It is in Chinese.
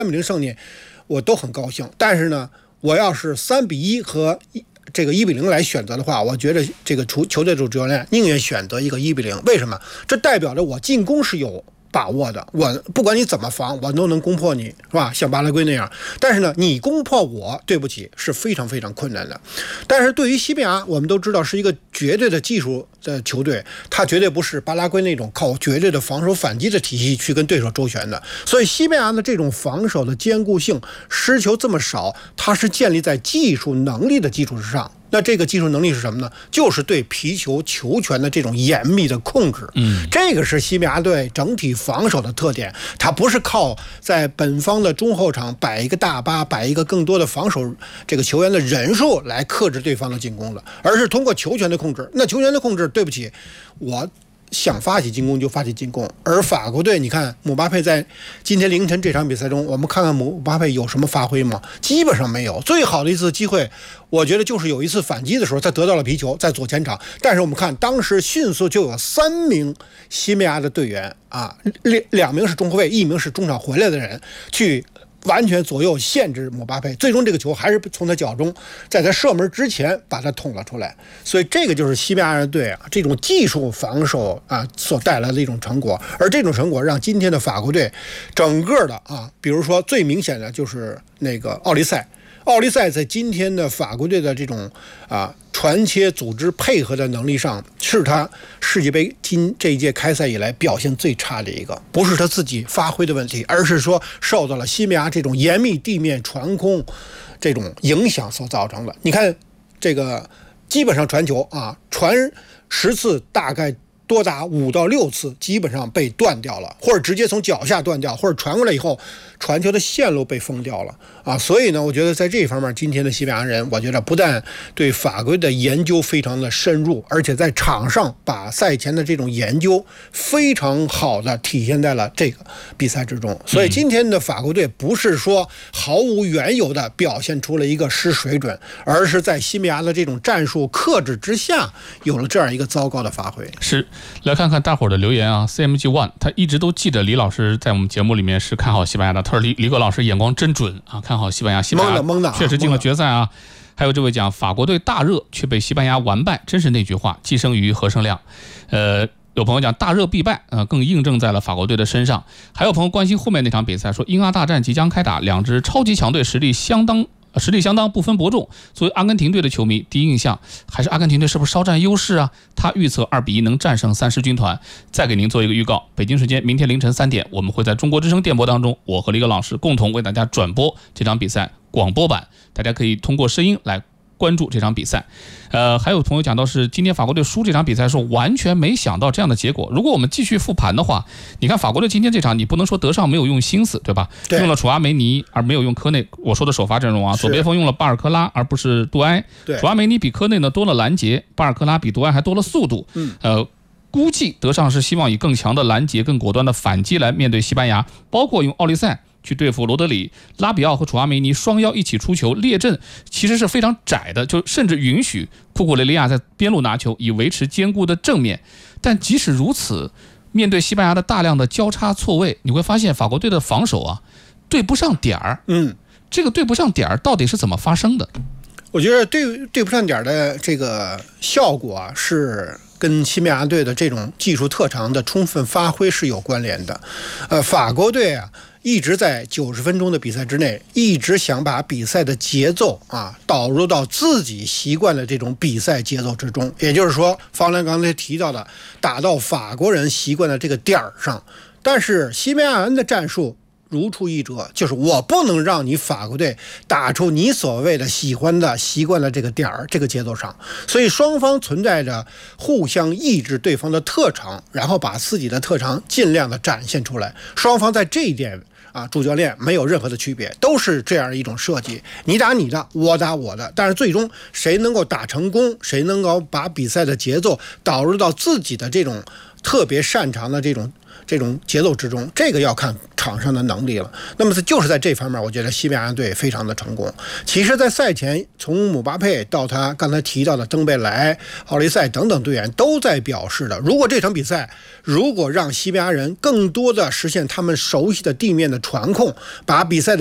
3-0胜利，我都很高兴。但是呢，我要是3-1和这个1-0来选择的话，我觉得这个球队主教练宁愿选择一个1-0。为什么？这代表着我进攻是有把握的，我不管你怎么防，我都能攻破你，是吧？像巴拉圭那样。但是呢，你攻破我，对不起，是非常非常困难的。但是对于西班牙，我们都知道是一个绝对的技术的球队，他绝对不是巴拉圭那种靠绝对的防守反击的体系去跟对手周旋的。所以西班牙的这种防守的坚固性，失球这么少，它是建立在技术能力的基础之上。那这个技术能力是什么呢？就是对皮球球权的这种严密的控制。这个是西班牙队整体防守的特点。它不是靠在本方的中后场摆一个大巴，摆一个更多的防守这个球员的人数来克制对方的进攻的，而是通过球权的控制。那球权的控制，对不起，我想发起进攻就发起进攻。而法国队，你看姆巴佩在今天凌晨这场比赛中，我们看看姆巴佩有什么发挥吗？基本上没有。最好的一次机会，我觉得就是有一次反击的时候，他得到了皮球在左前场，但是我们看当时迅速就有3名西班牙的队员啊，2名是中后卫，1名是中场回来的人去完全左右限制姆巴佩，最终这个球还是从他脚中，在他射门之前把他捅了出来。所以这个就是西班牙队啊这种技术防守啊所带来的一种成果，而这种成果让今天的法国队整个的比如说最明显的就是那个奥利赛在今天的法国队的这种传切组织配合的能力上，是他世界杯这一届开赛以来表现最差的一个。不是他自己发挥的问题，而是说受到了西班牙这种严密地面传控这种影响所造成的。你看这个基本上传球传10次大概多达5到6次基本上被断掉了，或者直接从脚下断掉，或者传过来以后传球的线路被封掉了所以呢，我觉得在这方面今天的西班牙人，我觉得不但对法国的研究非常的深入，而且在场上把赛前的这种研究非常好的体现在了这个比赛之中。所以今天的法国队不是说毫无缘由的表现出了一个失水准，而是在西班牙的这种战术克制之下有了这样一个糟糕的发挥。 是，来看看大伙儿的留言CMG One 他一直都记得李老师在我们节目里面是看好西班牙的，他说李葛老师眼光真准看好西班牙蒙的确实进了决赛还有这位讲法国队大热却被西班牙完败，真是那句话既生瑜何生亮。有朋友讲大热必败更印证在了法国队的身上。还有朋友关心后面那场比赛，说英阿大战即将开打，两支超级强队实力相当，不分伯仲。作为阿根廷队的球迷，第一印象还是阿根廷队是不是稍占优势他预测2-1能战胜3狮军团。再给您做一个预告，北京时间明天凌晨3点，我们会在中国之声电波当中，我和李葛老师共同为大家转播这场比赛广播版，大家可以通过声音来关注这场比赛。还有朋友讲到是今天法国队输这场比赛的时候完全没想到这样的结果。如果我们继续复盘的话，你看法国队今天这场，你不能说德尚没有用心思，对吧？ 对， 用了楚阿梅尼而没有用科内。我说的首发阵容左边锋用了巴尔科拉而不是杜埃。楚阿梅尼比科内呢多了拦截，巴尔科拉比杜埃还多了速度。估计德尚是希望以更强的拦截、更果断的反击来面对西班牙，包括用奥利赛去对付罗德里、拉比奥和楚阿梅尼双腰一起出球，列阵其实是非常窄的，就甚至允许库库雷利亚在边路拿球，以维持坚固的正面。但即使如此，面对西班牙的大量的交叉错位，你会发现法国队的防守对不上点儿。这个对不上点儿到底是怎么发生的？ 我觉得对不上点儿的这个效果是跟西班牙队的这种技术特长的充分发挥是有关联的。法国队一直在90分钟的比赛之内，一直想把比赛的节奏导入到自己习惯的这种比赛节奏之中，也就是说方兰刚才提到的打到法国人习惯的这个点儿上。但是西班牙人的战术如出一辙，就是我不能让你法国队打出你所谓的习惯的这个点儿这个节奏上，所以双方存在着互相抑制对方的特长，然后把自己的特长尽量的展现出来。双方在这一点主教练没有任何的区别，都是这样一种设计，你打你的，我打我的，但是最终谁能够打成功，谁能够把比赛的节奏导入到自己的这种特别擅长的这种这种节奏之中，这个要看场上的能力了。那么就是在这方面，我觉得西班牙队非常的成功。其实，在赛前，从姆巴佩到他刚才提到的登贝莱、奥利塞等等队员都在表示的，如果这场比赛如果让西班牙人更多的实现他们熟悉的地面的传控，把比赛的